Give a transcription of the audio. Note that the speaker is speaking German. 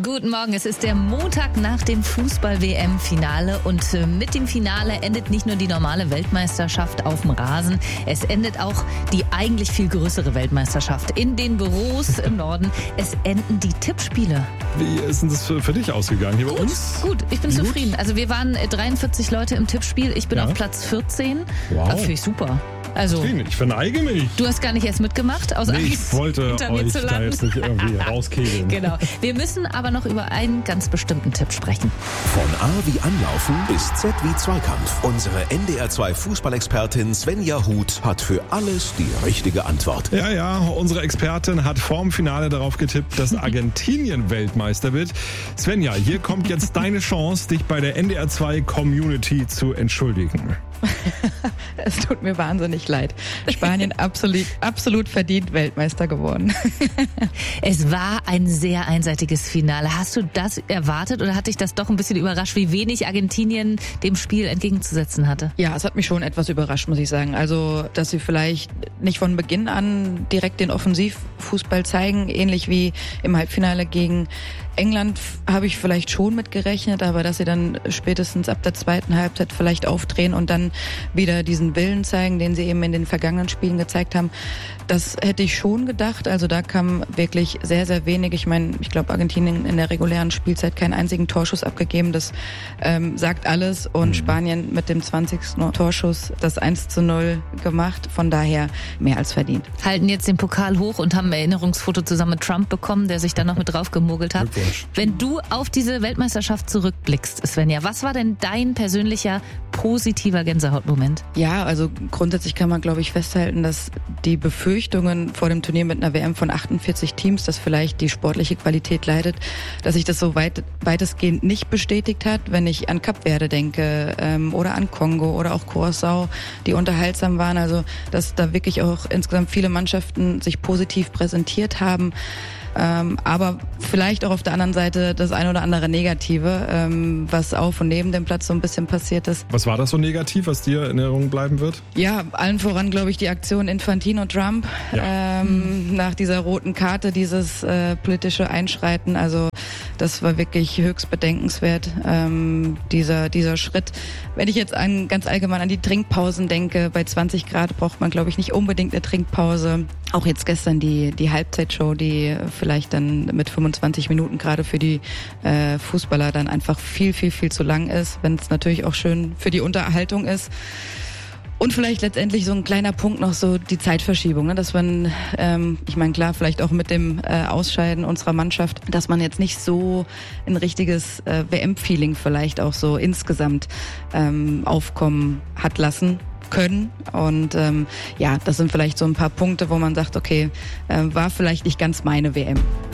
Guten Morgen, es ist der Montag nach dem Fußball-WM-Finale und mit dem Finale endet nicht nur die normale Weltmeisterschaft auf dem Rasen, es endet auch die eigentlich viel größere Weltmeisterschaft in den Büros im Norden. Es enden die Tippspiele. Wie ist denn das für dich ausgegangen hier bei uns? Gut, ich bin zufrieden. Also wir waren 43 Leute im Tippspiel, ich bin auf Platz 14. Wow. Finde ich super. Also, ich verneige mich. Du hast gar nicht erst mitgemacht, aus Angst, ich wollte euch da jetzt nicht irgendwie rauskegeln. Genau. Wir müssen aber noch über einen ganz bestimmten Tipp sprechen. Von A wie Anlaufen bis Z wie Zweikampf. Unsere NDR2 Fußballexpertin Svenja Huth hat für alles die richtige Antwort. Ja, unsere Expertin hat vorm Finale darauf getippt, dass Argentinien Weltmeister wird. Svenja, hier kommt jetzt deine Chance, dich bei der NDR2 Community zu entschuldigen. Es tut mir wahnsinnig leid. Spanien absolut verdient Weltmeister geworden. Es war ein sehr einseitiges Finale. Hast du das erwartet oder hat dich das doch ein bisschen überrascht, wie wenig Argentinien dem Spiel entgegenzusetzen hatte? Ja, es hat mich schon etwas überrascht, muss ich sagen. Also, dass sie vielleicht nicht von Beginn an direkt den Offensivfußball zeigen, ähnlich wie im Halbfinale gegen England habe ich vielleicht schon mit gerechnet, aber dass sie dann spätestens ab der zweiten Halbzeit vielleicht aufdrehen und dann wieder diesen Willen zeigen, den sie eben in den vergangenen Spielen gezeigt haben, das hätte ich schon gedacht. Also da kam wirklich sehr, sehr wenig. Ich meine, ich glaube, Argentinien in der regulären Spielzeit keinen einzigen Torschuss abgegeben. Das sagt alles. Und Spanien mit dem 20. Torschuss das 1:0 gemacht. Von daher mehr als verdient. Halten jetzt den Pokal hoch und haben ein Erinnerungsfoto zusammen mit Trump bekommen, der sich dann noch mit drauf gemogelt hat. Wenn du auf diese Weltmeisterschaft zurückblickst, Svenja, was war denn dein persönlicher positiver Gänsehautmoment? Ja, also grundsätzlich kann man, glaube ich, festhalten, dass die Befürchtungen vor dem Turnier mit einer WM von 48 Teams, dass vielleicht die sportliche Qualität leidet, dass sich das so weitestgehend nicht bestätigt hat. Wenn ich an Kap Verde denke oder an Kongo oder auch Curaçao, die unterhaltsam waren, also dass da wirklich auch insgesamt viele Mannschaften sich positiv präsentiert haben. Aber vielleicht auch auf der anderen Seite das ein oder andere Negative, was auf und neben dem Platz so ein bisschen passiert ist. Was war das so negativ, was dir in Erinnerung bleiben wird? Ja, allen voran, glaube ich, die Aktion Infantino-Trump nach dieser roten Karte, dieses politische Einschreiten. Also das war wirklich höchst bedenkenswert, dieser Schritt. Wenn ich jetzt ganz allgemein an die Trinkpausen denke, bei 20 Grad braucht man, glaube ich, nicht unbedingt eine Trinkpause. Auch jetzt gestern die Halbzeitshow, die vielleicht dann mit 25 Minuten gerade für die Fußballer dann einfach viel, viel, viel zu lang ist, wenn es natürlich auch schön für die Unterhaltung ist. Und vielleicht letztendlich so ein kleiner Punkt noch so die Zeitverschiebung, ne? Dass man, ich meine klar, vielleicht auch mit dem Ausscheiden unserer Mannschaft, dass man jetzt nicht so ein richtiges WM-Feeling vielleicht auch so insgesamt aufkommen hat lassen können. Und das sind vielleicht so ein paar Punkte, wo man sagt, okay, war vielleicht nicht ganz meine WM.